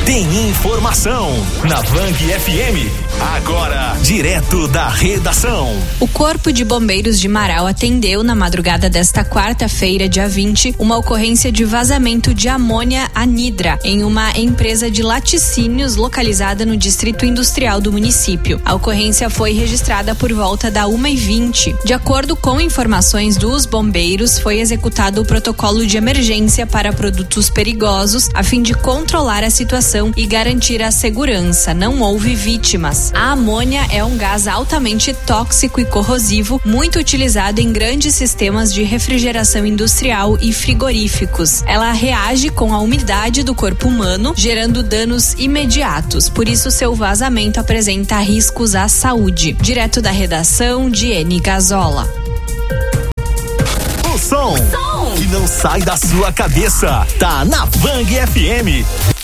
tem informação na Band FM. Agora, direto da redação. O Corpo de Bombeiros de Marau atendeu na madrugada desta quarta-feira, dia 20, uma ocorrência de vazamento de amônia anidra em uma empresa de laticínios localizada no distrito industrial do município. A ocorrência foi registrada por volta da 1h20. De acordo com informações dos bombeiros, foi executado o protocolo de emergência para produtos perigosos a fim de controlar a situação e garantir a segurança. Não houve vítimas. A amônia é um gás altamente tóxico e corrosivo, muito utilizado em grandes sistemas de refrigeração industrial e frigoríficos. Ela reage com a umidade do corpo humano, gerando danos imediatos. Por isso, seu vazamento apresenta riscos à saúde. Direto da redação, Diene Gazola. O som que não sai da sua cabeça tá na Band FM.